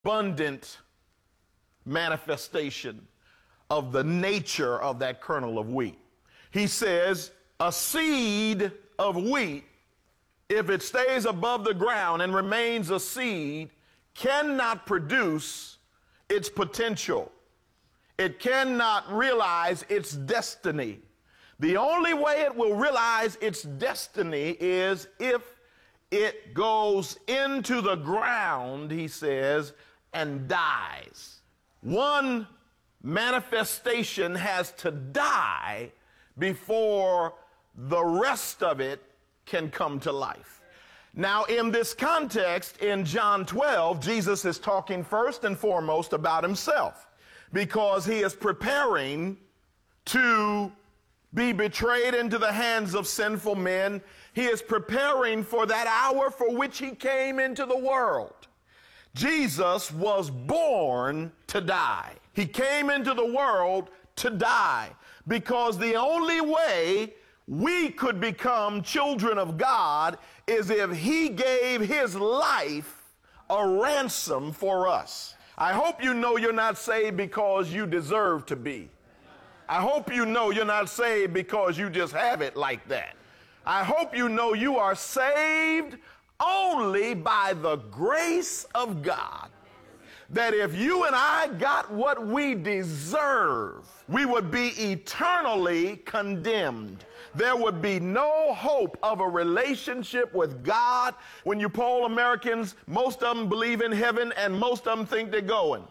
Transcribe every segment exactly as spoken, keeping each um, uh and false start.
abundant manifestation of the nature of that kernel of wheat. He says a seed of wheat, if it stays above the ground and remains a seed, cannot produce its potential. It cannot realize its destiny. The only way it will realize its destiny is if it goes into the ground, he says, and dies. One manifestation has to die before the rest of it can come to life. Now, in this context, in John twelve, Jesus is talking first and foremost about himself, because he is preparing to be betrayed into the hands of sinful men. He is preparing for that hour for which he came into the world. Jesus was born to die. He came into the world to die, because the only way we could become children of God is if he gave his life a ransom for us. I hope you know you're not saved because you deserve to be. I hope you know you're not saved because you just have it like that. I hope you know you are saved only by the grace of God. That if you and I got what we deserve, we would be eternally condemned. There would be no hope of a relationship with God. When you poll Americans, most of them believe in heaven and most of them think they're going.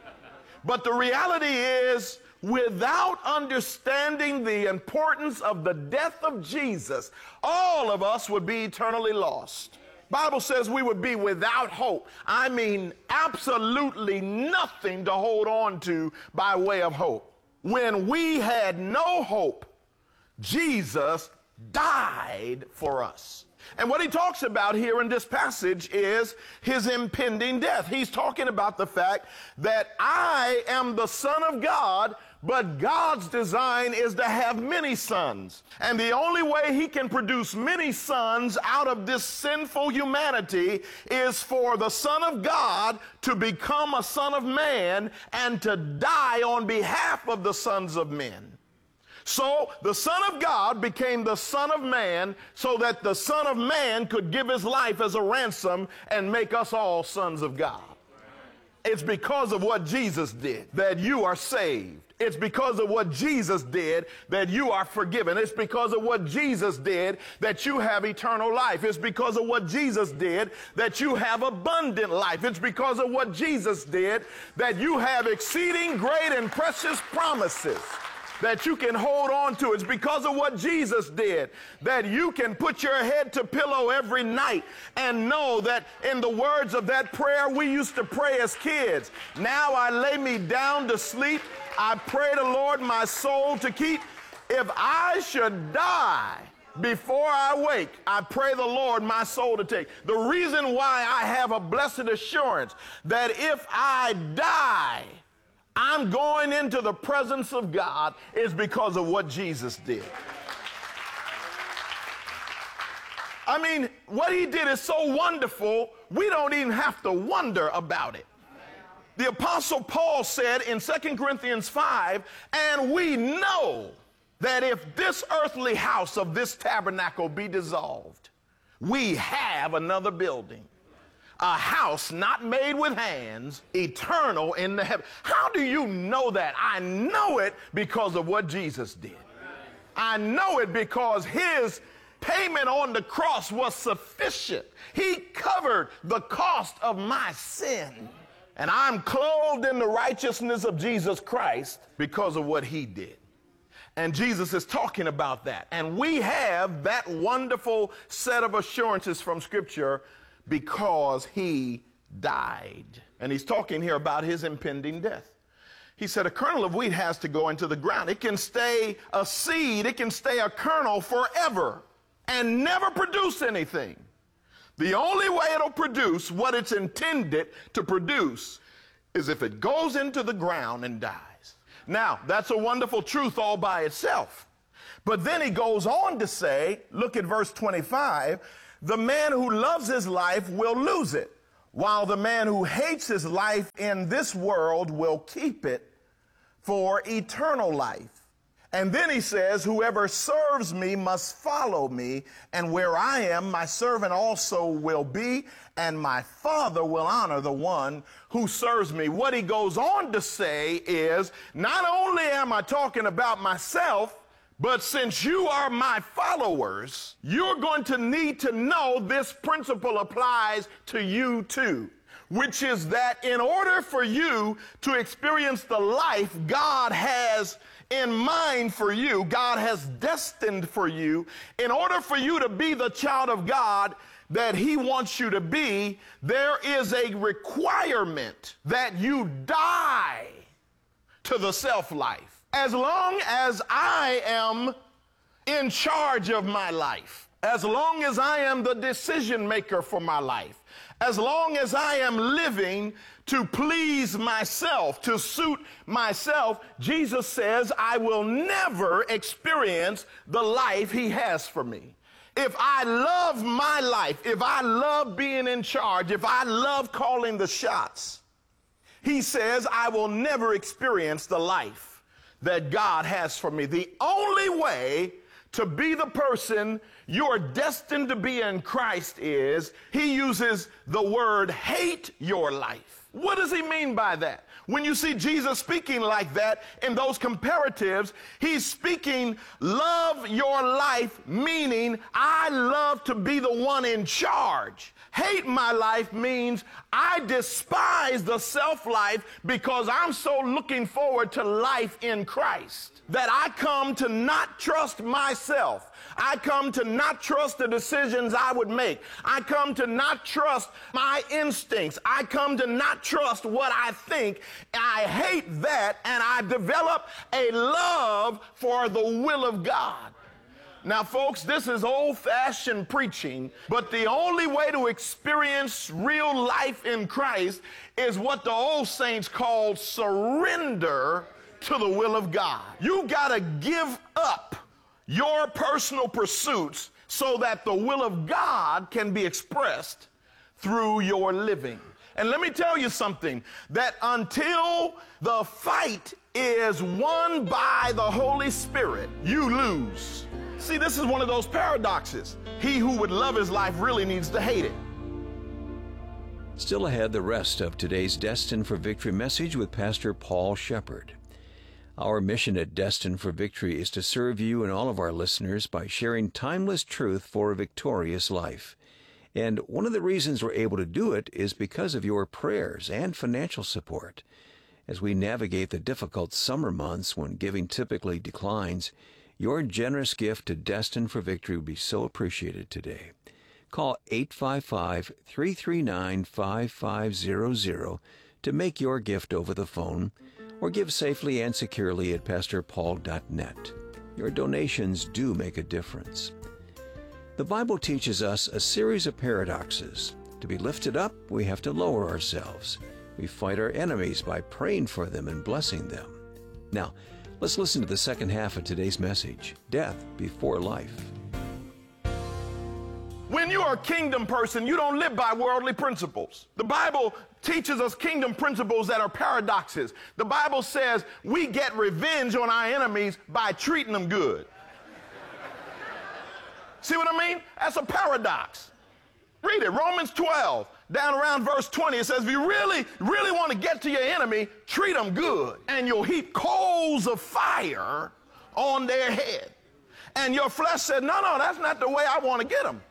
But the reality is, without understanding the importance of the death of Jesus, all of us would be eternally lost. Bible says we would be without hope. I mean, absolutely nothing to hold on to by way of hope. When we had no hope, Jesus died for us. And what he talks about here in this passage is his impending death. He's talking about the fact that I am the Son of God, but God's design is to have many sons. And the only way he can produce many sons out of this sinful humanity is for the Son of God to become a son of man and to die on behalf of the sons of men. So the Son of God became the Son of Man so that the Son of Man could give his life as a ransom and make us all sons of God. It's because of what Jesus did that you are saved. It's because of what Jesus did that you are forgiven. It's because of what Jesus did that you have eternal life. It's because of what Jesus did that you have abundant life. It's because of what Jesus did that you have exceeding great and precious promises that you can hold on to. It's because of what Jesus did that you can put your head to pillow every night and know that in the words of that prayer we used to pray as kids, now I lay me down to sleep, I pray the Lord my soul to keep. If I should die before I wake, I pray the Lord my soul to take. The reason why I have a blessed assurance that if I die, I'm going into the presence of God is because of what Jesus did. I mean, what he did is so wonderful, we don't even have to wonder about it. The Apostle Paul said in Second Corinthians five, and we know that if this earthly house of this tabernacle be dissolved, we have another building. A house not made with hands, eternal in the heaven. How do you know that? I know it because of what Jesus did. I know it because his payment on the cross was sufficient. He covered the cost of my sin. And I'm clothed in the righteousness of Jesus Christ because of what he did. And Jesus is talking about that. And we have that wonderful set of assurances from Scripture because he died. And he's talking here about his impending death. He said a kernel of wheat has to go into the ground. It can stay a seed, it can stay a kernel forever and never produce anything. The only way it'll produce what it's intended to produce is if it goes into the ground and dies. Now, that's a wonderful truth all by itself. But then he goes on to say, look at verse twenty-five, the man who loves his life will lose it, while the man who hates his life in this world will keep it for eternal life. And then he says, whoever serves me must follow me, and where I am, my servant also will be, and my Father will honor the one who serves me. What he goes on to say is, not only am I talking about myself, but since you are my followers, you're going to need to know this principle applies to you too, which is that in order for you to experience the life God has in mind for you, God has destined for you, in order for you to be the child of God that he wants you to be, there is a requirement that you die to the self-life. As long as I am in charge of my life, as long as I am the decision maker for my life, as long as I am living to please myself, to suit myself, Jesus says I will never experience the life he has for me. If I love my life, if I love being in charge, if I love calling the shots, he says I will never experience the life that God has for me. The only way to be the person you're destined to be in Christ is, he uses the word hate your life. What does he mean by that? When you see Jesus speaking like that in those comparatives, he's speaking love your life, meaning I love to be the one in charge. Hate my life means I despise the self-life because I'm so looking forward to life in Christ that I come to not trust myself. I come to not trust the decisions I would make. I come to not trust my instincts. I come to not trust what I think. I hate that, and I develop a love for the will of God. Now, folks, this is old-fashioned preaching, but the only way to experience real life in Christ is what the old saints called surrender to the will of God. You got to give up your personal pursuits so that the will of God can be expressed through your living. And let me tell you something, that until the fight is won by the Holy Spirit, you lose. See, this is one of those paradoxes. He who would love his life really needs to hate it. Still ahead, the rest of today's Destined for Victory message with Pastor Paul Shepard. Our mission at Destined for Victory is to serve you and all of our listeners by sharing timeless truth for a victorious life. And one of the reasons we're able to do it is because of your prayers and financial support. As we navigate the difficult summer months when giving typically declines, your generous gift to Destined for Victory would be so appreciated today. Call eight five five, three three nine, five five zero zero to make your gift over the phone, or give safely and securely at pastor paul dot net. Your donations do make a difference. The Bible teaches us a series of paradoxes. To be lifted up, we have to lower ourselves. We fight our enemies by praying for them and blessing them. Now, let's listen to the second half of today's message, Death Before Life. When you are a kingdom person, you don't live by worldly principles. The Bible teaches us kingdom principles that are paradoxes. The Bible says we get revenge on our enemies by treating them good. See what I mean? That's a paradox. Read it, Romans twelve, down around verse twenty. It says, if you really, really want to get to your enemy, treat them good, and you'll heap coals of fire on their head. And your flesh said, no, no, that's not the way I want to get them.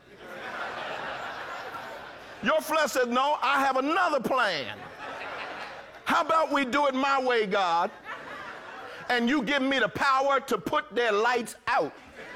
Your flesh said, no, I have another plan. How about we do it my way, God, and you give me the power to put their lights out?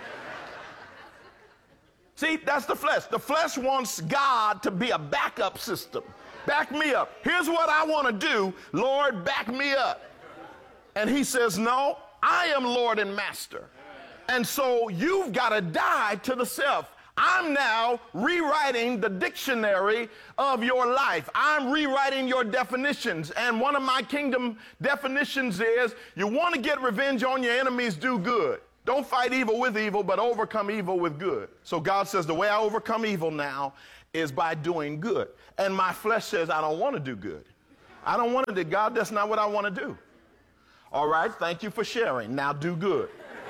See, that's the flesh. The flesh wants God to be a backup system. Back me up. Here's what I want to do. Lord, back me up. And he says, no, I am Lord and Master. And so you've got to die to the self. I'm now rewriting the dictionary of your life. I'm rewriting your definitions. And one of my kingdom definitions is, you want to get revenge on your enemies, do good. Don't fight evil with evil, but overcome evil with good. So God says the way I overcome evil now is by doing good. And my flesh says I don't want to do good. I don't want to do God, that's not what I want to do. All right, thank you for sharing. Now do good.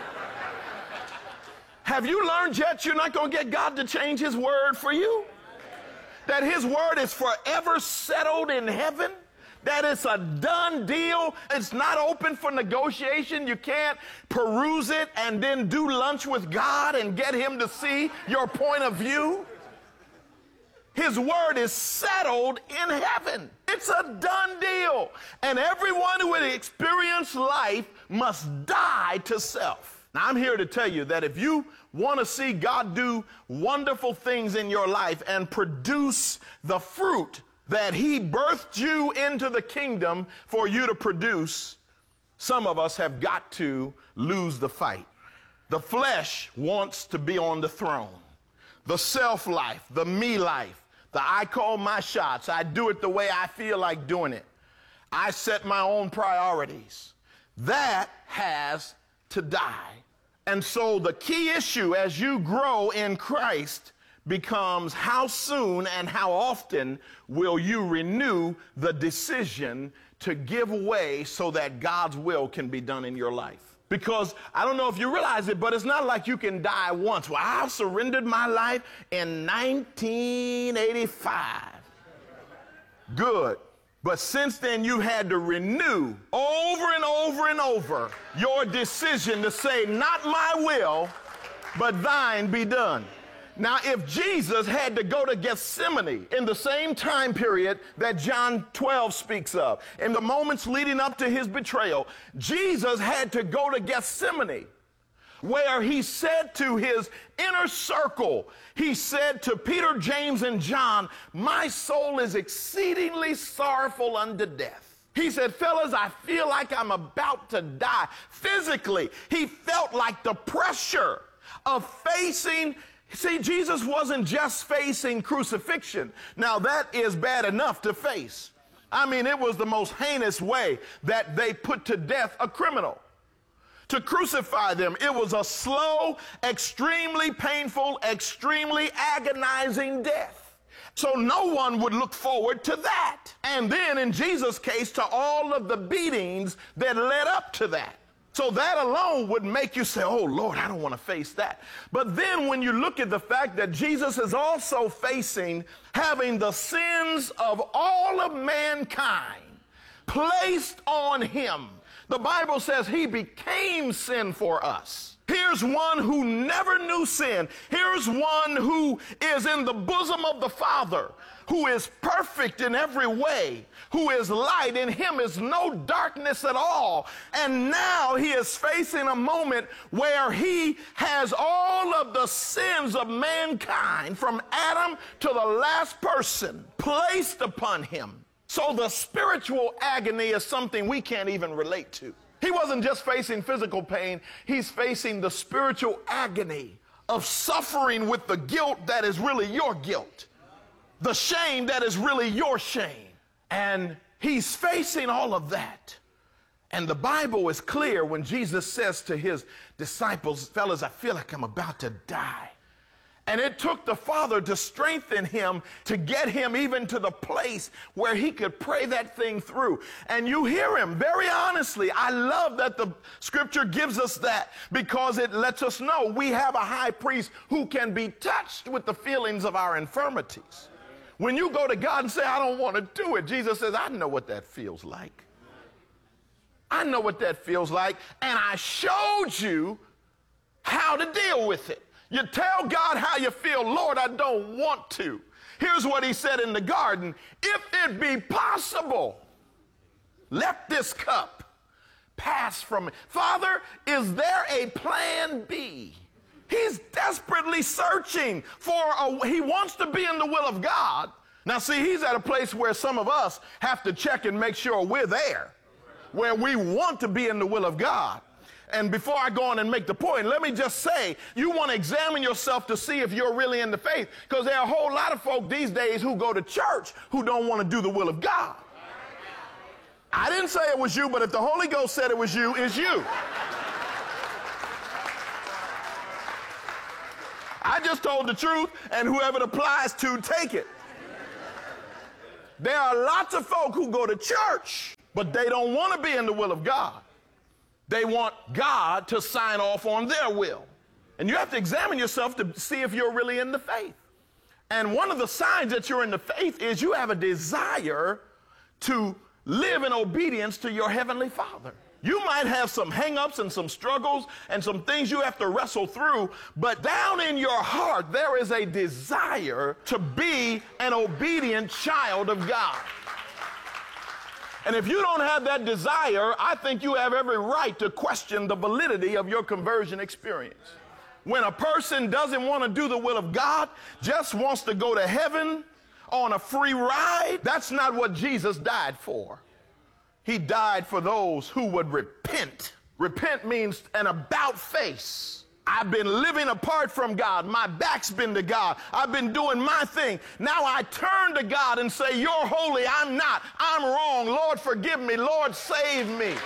Have you learned yet you're not going to get God to change his word for you? That his word is forever settled in heaven? That it's a done deal? It's not open for negotiation? You can't peruse it and then do lunch with God and get him to see your point of view? His word is settled in heaven. It's a done deal. And everyone who would experience life must die to self. Now, I'm here to tell you that if you want to see God do wonderful things in your life and produce the fruit that he birthed you into the kingdom for you to produce, some of us have got to lose the fight. The flesh wants to be on the throne. The self life, the me life, the I call my shots. I do it the way I feel like doing it. I set my own priorities. That has to die. And so the key issue as you grow in Christ becomes how soon and how often will you renew the decision to give way so that God's will can be done in your life. Because I don't know if you realize it, but it's not like you can die once. Well, I surrendered my life in nineteen eighty-five. Good. But since then, you had to renew over and over and over your decision to say, not my will, but thine be done. Now, if Jesus had to go to Gethsemane in the same time period that John twelve speaks of, in the moments leading up to his betrayal, Jesus had to go to Gethsemane, where he said to his inner circle, he said to Peter, James, and John, my soul is exceedingly sorrowful unto death. He said, fellas, I feel like I'm about to die. Physically, he felt like the pressure of facing. See, Jesus wasn't just facing crucifixion. Now, that is bad enough to face. I mean, it was the most heinous way that they put to death a criminal. To crucify them, it was a slow, extremely painful, extremely agonizing death. So no one would look forward to that. And then, in Jesus' case, to all of the beatings that led up to that. So that alone would make you say, oh, Lord, I don't want to face that. But then when you look at the fact that Jesus is also facing having the sins of all of mankind placed on him, the Bible says he became sin for us. Here's one who never knew sin. Here's one who is in the bosom of the Father, who is perfect in every way, who is light. In him is no darkness at all. And now he is facing a moment where he has all of the sins of mankind, from Adam to the last person, placed upon him. So the spiritual agony is something we can't even relate to. He wasn't just facing physical pain, he's facing the spiritual agony of suffering with the guilt that is really your guilt, the shame that is really your shame. And he's facing all of that. And the Bible is clear when Jesus says to his disciples, fellas, I feel like I'm about to die. And it took the Father to strengthen him, to get him even to the place where he could pray that thing through. And you hear him very honestly. I love that the scripture gives us that, because it lets us know we have a high priest who can be touched with the feelings of our infirmities. When you go to God and say, I don't want to do it, Jesus says, I know what that feels like. I know what that feels like, and I showed you how to deal with it. You tell God how you feel. Lord, I don't want to. Here's what he said in the garden. If it be possible, let this cup pass from me. Father, is there a plan B? He's desperately searching for a, he wants to be in the will of God. Now, see, he's at a place where some of us have to check and make sure we're there, where we want to be in the will of God. And before I go on and make the point, let me just say, you want to examine yourself to see if you're really in the faith, because there are a whole lot of folk these days who go to church who don't want to do the will of God. I didn't say it was you, but if the Holy Ghost said it was you, it's you. I just told the truth, and whoever it applies to, take it. There are lots of folk who go to church, but they don't want to be in the will of God. They want God to sign off on their will. And you have to examine yourself to see if you're really in the faith. And one of the signs that you're in the faith is you have a desire to live in obedience to your Heavenly Father. You might have some hang-ups and some struggles and some things you have to wrestle through, but down in your heart, there is a desire to be an obedient child of God. And if you don't have that desire, I think you have every right to question the validity of your conversion experience. When a person doesn't want to do the will of God, just wants to go to heaven on a free ride, that's not what Jesus died for. He died for those who would repent. Repent means an about face. I've been living apart from God. My back's been to God. I've been doing my thing. Now I turn to God and say, you're holy, I'm not. I'm wrong. Lord, forgive me. Lord, save me.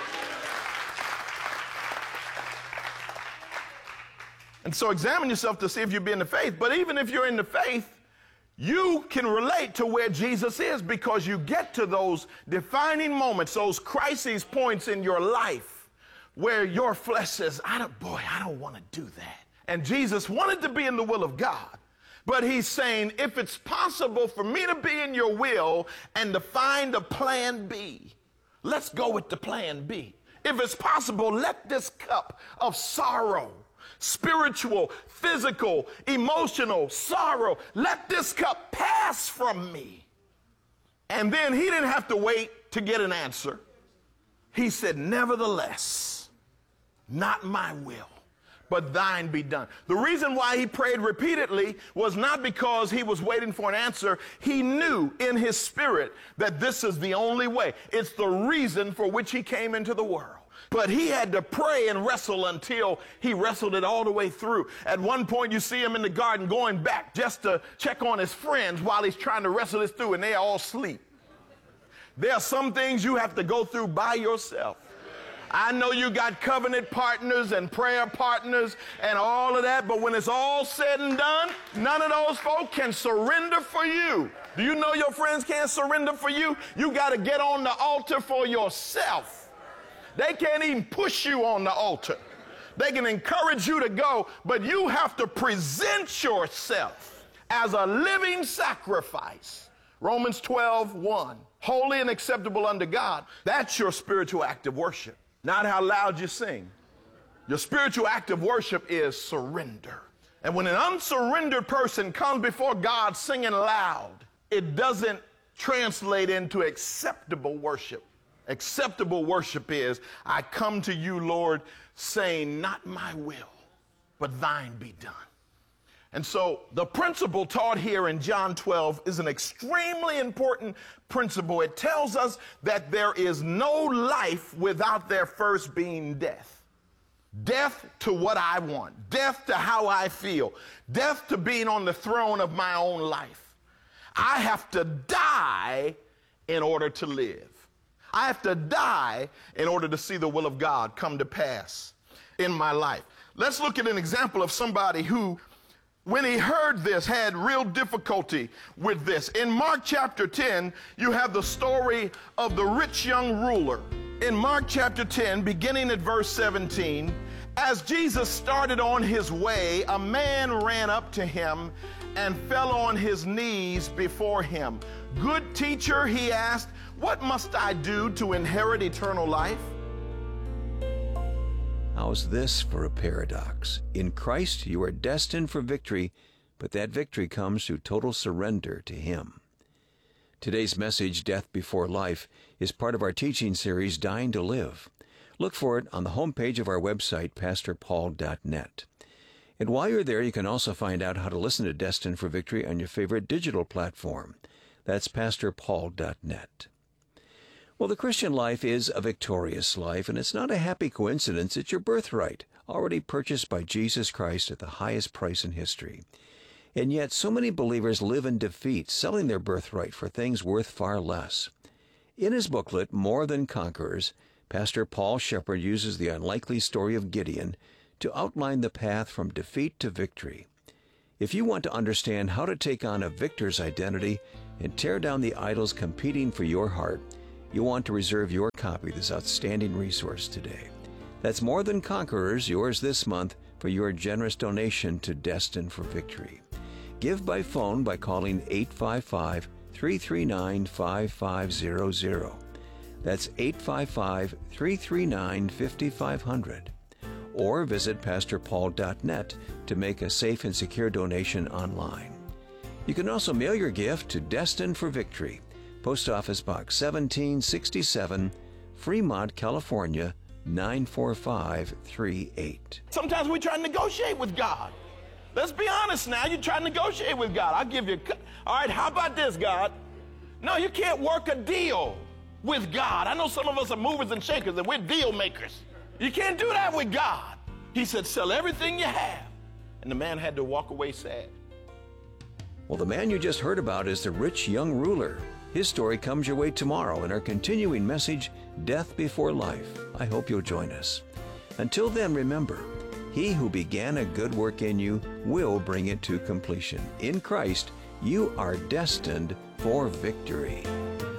And so examine yourself to see if you'll be in the faith. But even if you're in the faith, you can relate to where Jesus is, because you get to those defining moments, those crisis points in your life where your flesh says, I don't, boy, I don't want to do that. And Jesus wanted to be in the will of God. But he's saying, if it's possible for me to be in your will and to find a plan B, let's go with the plan B. If it's possible, let this cup of sorrow, spiritual, physical, emotional sorrow, let this cup pass from me. And then he didn't have to wait to get an answer. He said, nevertheless, not my will, but thine be done. The reason why he prayed repeatedly was not because he was waiting for an answer. He knew in his spirit that this is the only way. It's the reason for which he came into the world. But he had to pray and wrestle until he wrestled it all the way through. At one point, you see him in the garden going back just to check on his friends while he's trying to wrestle this through, and they all sleep. There are some things you have to go through by yourself. I know you got covenant partners and prayer partners and all of that, but when it's all said and done, none of those folk can surrender for you. Do you know your friends can't surrender for you? You got to get on the altar for yourself. They can't even push you on the altar. They can encourage you to go, but you have to present yourself as a living sacrifice. Romans twelve one, holy and acceptable unto God. That's your spiritual act of worship. Not how loud you sing. Your spiritual act of worship is surrender. And when an unsurrendered person comes before God singing loud, it doesn't translate into acceptable worship. Acceptable worship is, I come to you, Lord, saying, not my will, but thine be done. And so the principle taught here in John twelve is an extremely important principle. It tells us that there is no life without there first being death. Death to what I want, death to how I feel, death to being on the throne of my own life. I have to die in order to live. I have to die in order to see the will of God come to pass in my life. Let's look at an example of somebody who, when he heard this, had real difficulty with this. In Mark chapter ten, you have the story of the rich young ruler. In Mark chapter ten, beginning at verse seventeen, as Jesus started on his way, a man ran up to him and fell on his knees before him. Good teacher, he asked, what must I do to inherit eternal life? How's this for a paradox? In Christ, you are destined for victory, but that victory comes through total surrender to Him. Today's message, Death Before Life, is part of our teaching series, Dying to Live. Look for it on the homepage of our website, pastor paul dot net. And while you're there, you can also find out how to listen to Destined for Victory on your favorite digital platform. That's pastor paul dot net. Well, the Christian life is a victorious life, and it's not a happy coincidence. It's your birthright, already purchased by Jesus Christ at the highest price in history. And yet, so many believers live in defeat, selling their birthright for things worth far less. In his booklet, More Than Conquerors, Pastor Paul Shepard uses the unlikely story of Gideon to outline the path from defeat to victory. If you want to understand how to take on a victor's identity and tear down the idols competing for your heart, you'll want to reserve your copy of this outstanding resource today. That's More Than Conquerors, yours this month for your generous donation to Destined for Victory. Give by phone by calling eight five five, three three nine, five five zero zero. That's eight five five, three three nine, five five zero zero. Or visit pastor paul dot net to make a safe and secure donation online. You can also mail your gift to Destined for Victory, Post Office Box seventeen sixty-seven, Fremont, California, nine four five three eight. Sometimes we try to negotiate with God. Let's be honest now. You try to negotiate with God. I'll give you, all right, how about this, God? No, you can't work a deal with God. I know some of us are movers and shakers and we're deal makers. You can't do that with God. He said, sell everything you have. And the man had to walk away sad. Well, the man you just heard about is the rich young ruler. His story comes your way tomorrow in our continuing message, Death Before Life. I hope you'll join us. Until then, remember, he who began a good work in you will bring it to completion. In Christ, you are destined for victory.